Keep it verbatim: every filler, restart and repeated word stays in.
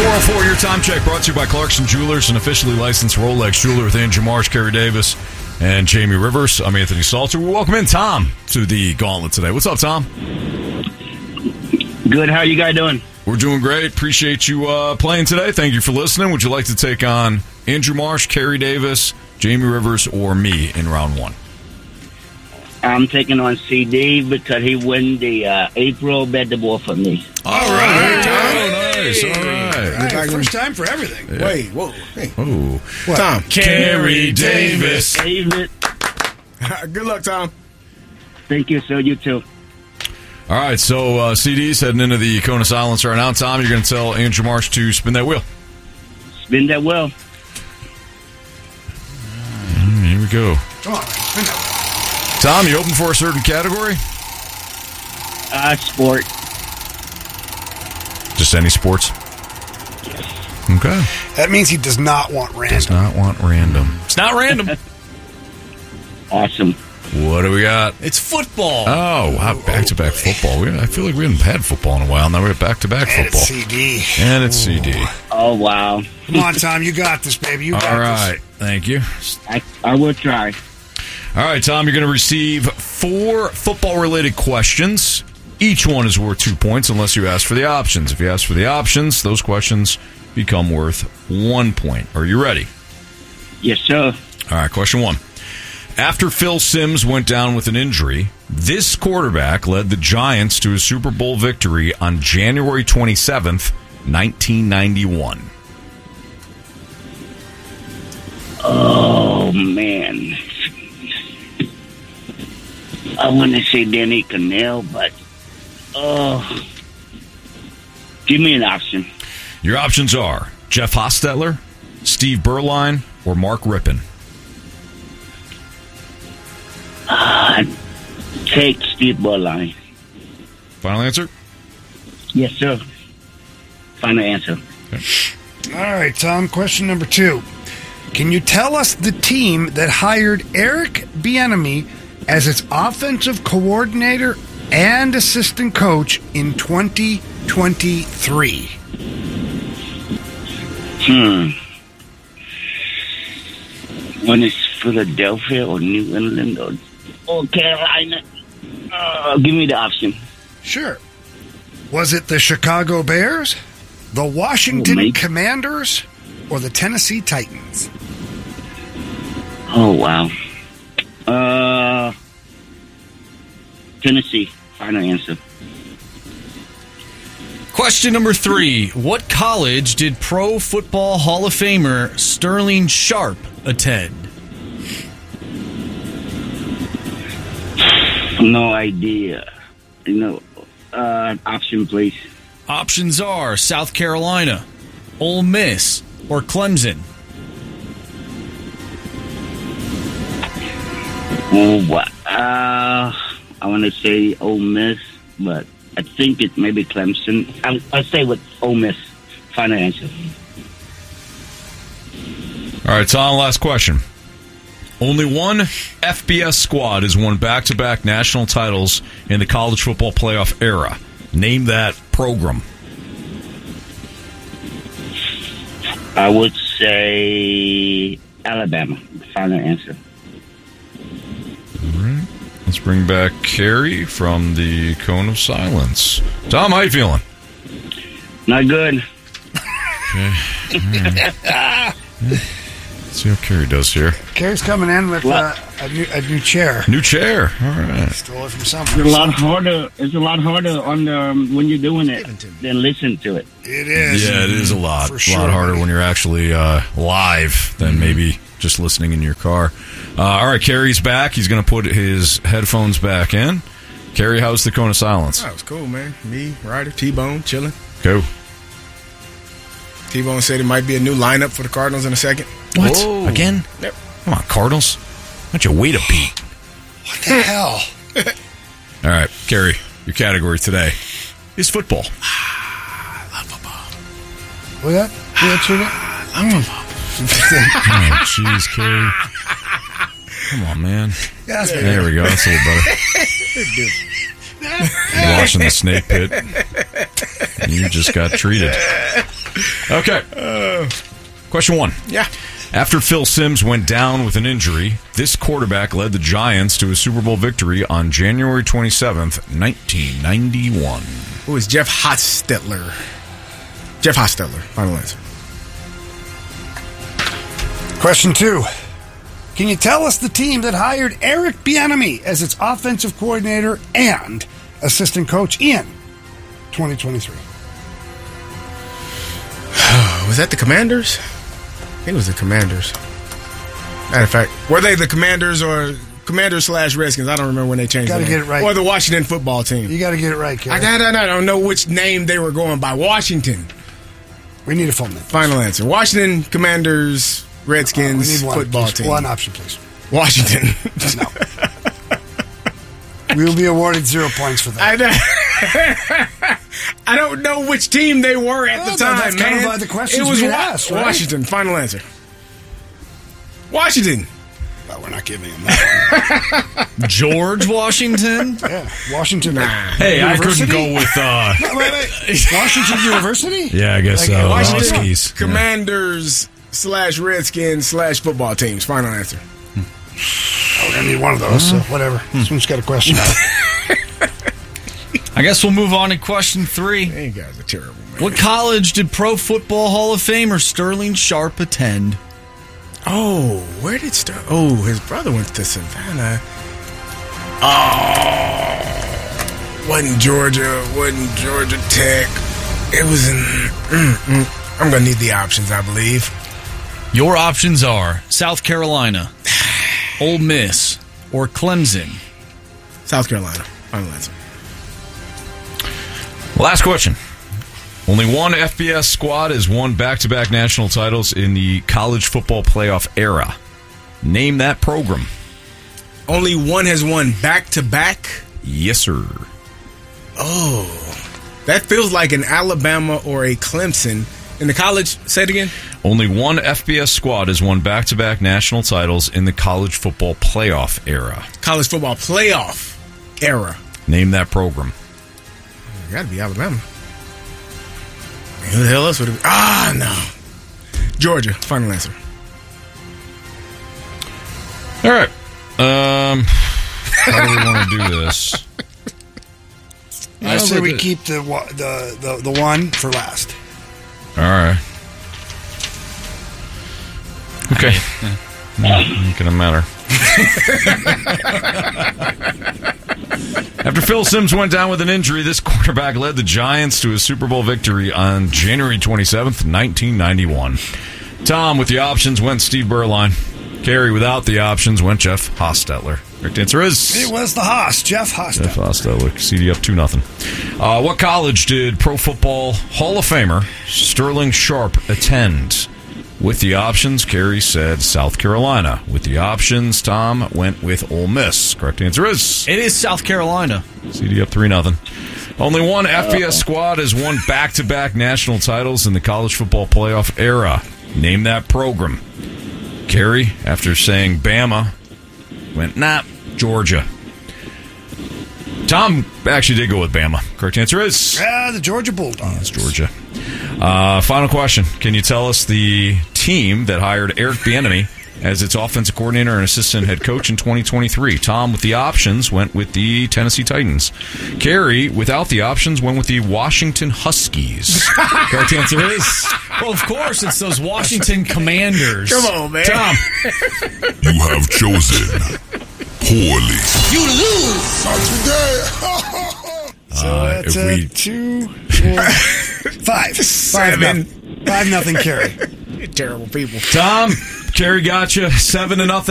oh four, your time check brought to you by Clarkson Jewelers, an officially licensed Rolex jeweler with Andrew Marsh, Kerry Davis, and Jamie Rivers. I'm Anthony Salter. We welcome in Tom to the gauntlet today. What's up, Tom? Good. How are you guys doing? We're doing great. Appreciate you uh, playing today. Thank you for listening. Would you like to take on Andrew Marsh, Kerry Davis, Jamie Rivers, or me in round one? I'm taking on C D because he won the uh, April bet the ball for me. All right. Oh, nice. All right. Right, first time for everything. Yeah. Wait, whoa. Hey. Oh. What? Tom. Kerry Davis. David, Good luck, Tom. thank you, sir. You too. All right, so uh, C D's heading into the cone of silence right now. Tom, you're going to tell Andrew Marsh to spin that wheel. Spin that well. Mm, here we go. Come on, spin that. Tom, you open for a certain category? Uh, sport. Just any sports? Okay. That means he does not want random. Does not want random. It's not random. Awesome. What do we got? It's football. Oh, wow, back-to-back football. We, I feel like we haven't had football in a while. Now we have back-to-back And football. it's C D. And it's C D. Oh, wow. Come on, Tom. You got this, baby. You got All right. this. Thank you. I, I will try. All right, Tom, you're going to receive four football-related questions. Each one is worth two points unless you ask for the options. If you ask for the options, those questions become worth one point. Are you ready? Yes, sir. All right, question one. After Phil Simms went down with an injury, this quarterback led the Giants to a Super Bowl victory on January twenty-seventh, nineteen ninety-one. Oh, man. I want to say Danny Cannell, but... Oh. Give me an option. Your options are Jeff Hostetler, Steve Berline, or Mark Rippon. Uh, take Steve Berline. Final answer? Yes, sir. Final answer. All right, Tom. Question number two. Can you tell us the team that hired Eric Bieniemy as its offensive coordinator and assistant coach in twenty twenty-three? Hmm. When it's Philadelphia or New England or, or Carolina, uh, give me the option. Sure. Was it the Chicago Bears, the Washington Oh, mate. Commanders, or the Tennessee Titans? Oh, wow. Uh, Tennessee. Final answer. Question number three. What college did Pro Football Hall of Famer Sterling Sharp attend? No idea. No. Uh, option, please. Options are South Carolina, Ole Miss, or Clemson. Oh, wow. Uh, I want to say Ole Miss, but I think it's maybe Clemson. I'll, I'll stay with Ole Miss. Final answer. All right, Tom, last question. Only one F B S squad has won back-to-back national titles in the college football playoff era. Name that program. I would say Alabama. Final answer. All right. Let's bring back Kerry from the Cone of Silence. Tom, how you feeling? Not good. Okay. Yeah. Let's see how Kerry does here. Kerry's coming in with uh, a, new, a new chair. New chair. All right. Stole it from It's somewhere. a lot harder. It's a lot harder on the, um, when you're doing it than listen to it. It is. Yeah, it is a lot. For a sure, lot harder buddy. when you're actually uh, live than maybe just listening in your car. Uh, all right, Kerry's back. He's going to put his headphones back in. Kerry, how's the Cone of Silence? That was cool, man. Me, Ryder, T-Bone, chilling. Go. T-Bone said it might be a new lineup for the Cardinals in a second. What? Whoa. Again? Yep. Come on, Cardinals. Why don't you wait a beat? What the hell? All right, Kerry, your category today is football. What that? What that? Oh, jeez, Kerry. Come on, man. Yeah, that's There we go. That's a little better. Watching the snake pit. You just got treated. Okay. Question one. Yeah. After Phil Simms went down with an injury, this quarterback led the Giants to a Super Bowl victory on January twenty-seventh, nineteen ninety-one. Who is Jeff Hostetler? Jeff Hostetler. Final answer. Question two. Can you tell us the team that hired Eric Bieniemy as its offensive coordinator and assistant coach in twenty twenty-three? Was that the Commanders? I think it was the Commanders. Matter of fact, were they the Commanders or Commanders slash Redskins? I don't remember when they changed Gotta the name. get it right. Or the Washington football team. You got to get it right, Kerry. I, got, I don't know which name they were going by. Washington. We need a full name. Final answer. Washington Commanders Redskins uh, we need one, football please. team. One option, please. Washington. No. We will be awarded zero points for that. I don't, I don't know which team they were at Oh, the time, that's man. kind of like the questions it was we Wa- asked, right? Washington. Final answer. Washington. But we're not giving him that George Washington? one. Yeah, Washington. Nah. Hey, I couldn't University? go with. Uh, Wait, wait, wait. Washington University? yeah, I guess Like, uh, Washington Huskies. Commanders slash Redskins slash football teams. Final answer. We're going to need one of those, so whatever. This one's got a question. I guess we'll move on to question three. You guys are terrible, man. What college did Pro Football Hall of Famer Sterling Sharp attend? Oh, where did Star? Oh, his brother went to Savannah. Oh, wasn't Georgia? Wasn't Georgia Tech? It was in. Mm, mm, I'm gonna need the options, I believe. Your options are South Carolina, Ole Miss, or Clemson. South Carolina. Final answer. Last question. Only one F B S squad has won back-to-back national titles in the college football playoff era. Name that program. Only one has won back to back. Yes, sir. Oh, that feels like an Alabama or a Clemson in the college. Say it again. Only one F B S squad has won back-to-back national titles in the college football playoff era. College football playoff era. Name that program. It got to be Alabama. Man, who the hell else would it be? Ah, no. Georgia. Final answer. All right. Um, how do we want to do this? I say we keep the, wa- the the the one for last. All right. Okay. Ain't gonna matter. After Phil Simms went down with an injury, this quarterback led the Giants to a Super Bowl victory on January twenty-seventh, nineteen ninety-one. Tom with the options went Steve Berline. Kerry without the options went Jeff Hostetler. Correct answer is It was the Haas, Jeff Hostetler. Jeff Hostetler. C D up two nothing. Uh, what college did Pro Football Hall of Famer Sterling Sharp attend? With the options, Kerry said South Carolina. With the options, Tom went with Ole Miss. Correct answer is It is South Carolina. C D up three nothing. Only one F B S squad has won back-to-back national titles in the college football playoff era. Name that program. Kerry, after saying Bama, went, nah, Georgia. Tom actually did go with Bama. Correct answer is Ah, the Georgia Bulldogs. That's Georgia. Uh, final question. Can you tell us the team that hired Eric Bieniemy as its offensive coordinator and assistant head coach in twenty twenty-three? Tom, with the options, went with the Tennessee Titans. Kerry, without the options, went with the Washington Huskies. Correct answer is... Well, of course, it's those Washington Commanders. Come on, man. Tom. You have chosen poorly. You lose. Not today. So Uh, that's if uh, we- two, four, five. Five, Seven. nothing. Five nothing carry. Terrible people. Tom, Kerry got you seven to nothing.